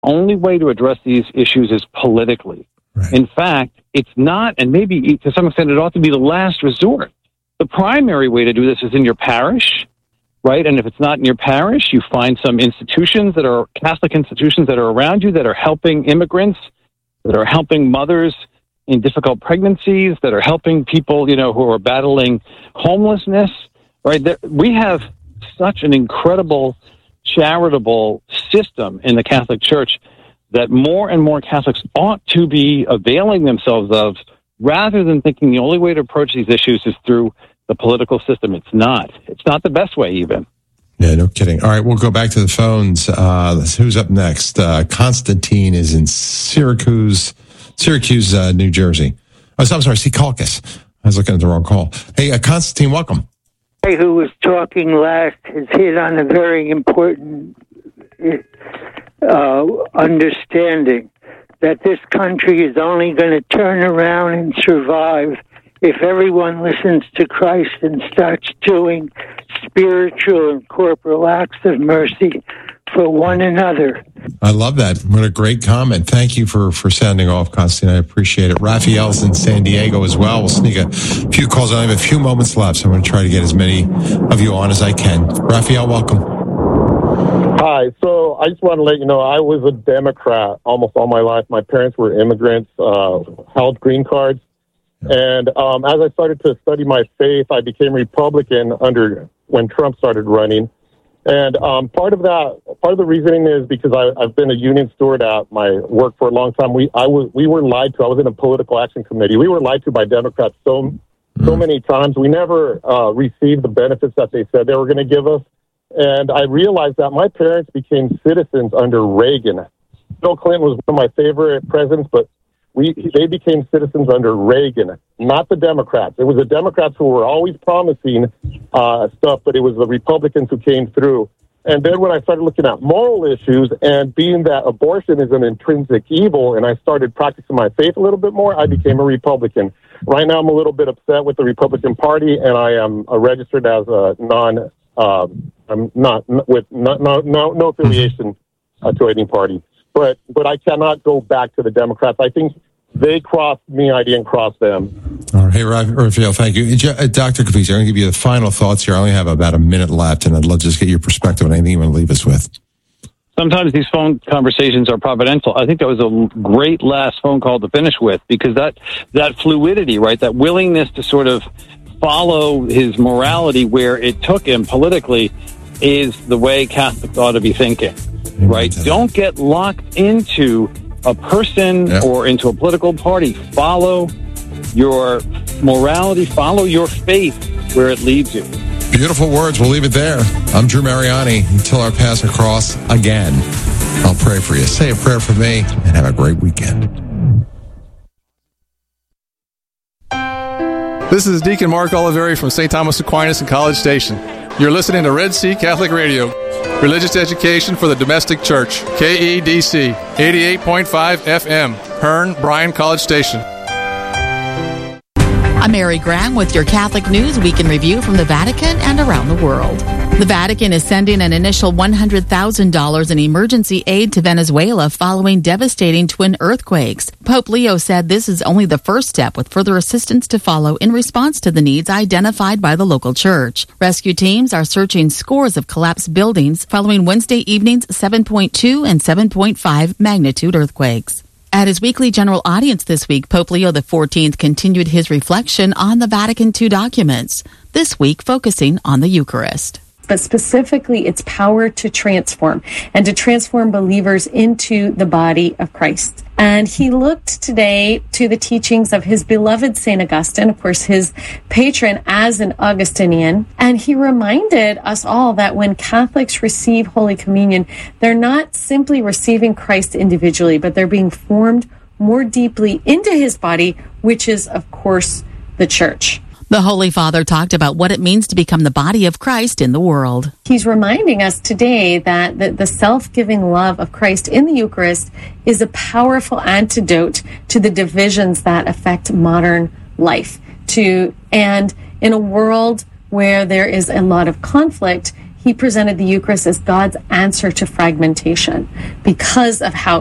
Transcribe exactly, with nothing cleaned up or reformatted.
only way to address these issues is politically. Right. In fact, it's not, and maybe to some extent it ought to be the last resort. The primary way to do this is in your parish, right? And if it's not in your parish, you find some institutions that are Catholic institutions that are around you that are helping immigrants, that are helping mothers in difficult pregnancies, that are helping people, you know, who are battling homelessness, right? There, we have such an incredible charitable system in the Catholic Church that more and more Catholics ought to be availing themselves of, rather than thinking the only way to approach these issues is through the political system. It's not. It's not the best way, even. Yeah, no kidding. All right, we'll go back to the phones. Uh, who's up next? Uh, Constantine is in Syracuse, Syracuse, uh, New Jersey. Oh, so I'm sorry, Secaucus. I was looking at the wrong call. Hey, uh, Constantine, welcome. Hey, who was talking last has hit on a very important uh, understanding that this country is only going to turn around and survive if everyone listens to Christ and starts doing spiritual and corporal acts of mercy for one another. I love that. What a great comment. Thank you for, for sounding off, Constantine. I appreciate it. Raphael's in San Diego as well. We'll sneak a few calls. I have a few moments left, so I'm going to try to get as many of you on as I can. Raphael, welcome. Hi. So I just want to let you know I was a Democrat almost all my life. My parents were immigrants, uh, held green cards. And um, as I started to study my faith, I became Republican under when Trump started running. And um, part of that, part of the reasoning is because I, I've been a union steward at my work for a long time. We I was we were lied to. I was in a political action committee. We were lied to by Democrats so so many times. We never uh, received the benefits that they said they were going to give us. And I realized that my parents became citizens under Reagan. Bill Clinton was one of my favorite presidents, but we they became citizens under Reagan, not the Democrats. It was the Democrats who were always promising uh, stuff, but it was the Republicans who came through. And then when I started looking at moral issues and being that abortion is an intrinsic evil, and I started practicing my faith a little bit more, I became a Republican. Right now I'm a little bit upset with the Republican Party, and I am uh, registered as a non, uh, I'm not with no no no, no affiliation uh, to any party. But but I cannot go back to the Democrats. I think they crossed me. I didn't cross them. All right. Hey, Raphael, thank you. Doctor Capizzi, I'm going to give you the final thoughts here. I only have about a minute left, and I'd love to just get your perspective on anything you want to leave us with. Sometimes these phone conversations are providential. I think that was a great last phone call to finish with, because that, that fluidity, right, that willingness to sort of follow his morality where it took him politically is the way Catholics ought to be thinking. Right? Don't get locked into a person yep. or into a political party. Follow your morality, follow your faith where it leads you. Beautiful words. We'll leave it there. I'm Drew Mariani. Until our paths cross again, I'll pray for you. Say a prayer for me and have a great weekend. This is Deacon Mark Oliveri from Saint Thomas Aquinas in College Station. You're listening to Red Sea Catholic Radio. Religious education for the domestic church. K E D C, eighty-eight point five F M, Hearn, Bryan College Station. I'm Mary Graham with your Catholic News Week in Review from the Vatican and around the world. The Vatican is sending an initial one hundred thousand dollars in emergency aid to Venezuela following devastating twin earthquakes. Pope Leo said this is only the first step, with further assistance to follow in response to the needs identified by the local church. Rescue teams are searching scores of collapsed buildings following Wednesday evening's seven point two and seven point five magnitude earthquakes. At his weekly general audience this week, Pope Leo the fourteenth continued his reflection on the Vatican two documents, this week focusing on the Eucharist. But specifically its power to transform and to transform believers into the body of Christ. And he looked today to the teachings of his beloved Saint Augustine, of course, his patron as an Augustinian. And he reminded us all that when Catholics receive Holy Communion, they're not simply receiving Christ individually, but they're being formed more deeply into his body, which is, of course, the Church. The Holy Father talked about what it means to become the body of Christ in the world. He's reminding us today that the, the self-giving love of Christ in the Eucharist is a powerful antidote to the divisions that affect modern life. To and in a world where there is a lot of conflict, he presented the Eucharist as God's answer to fragmentation because of how